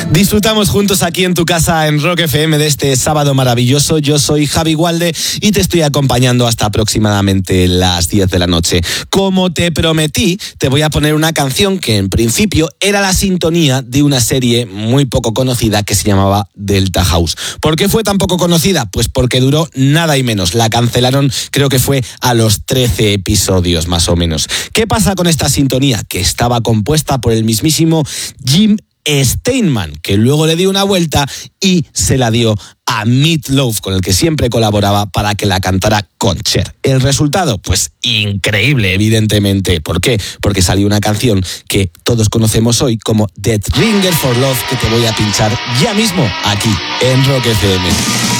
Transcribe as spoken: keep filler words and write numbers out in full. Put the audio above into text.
Disfrutamos juntos aquí en tu casa en Rock F M de este sábado maravilloso. Yo soy Javi Gualde y te estoy acompañando hasta aproximadamente las diez de la noche. Como te prometí, te voy a poner una canción que en principio era la sintonía de una serie muy poco conocida que se llamaba Delta House. ¿Por qué fue tan poco conocida? Pues porque duró nada y menos. La cancelaron, creo que fue a los trece episodios más o menos. ¿Qué pasa con esta sintonía? Que estaba compuesta por el mismísimo Jim Steinman, que luego le dio una vuelta y se la dio a Meat Loaf, con el que siempre colaboraba para que la cantara con Cher. ¿El resultado? Pues increíble, evidentemente. ¿Por qué? Porque salió una canción que todos conocemos hoy como Dead Ringer for Love, que te voy a pinchar ya mismo aquí en Rock F M.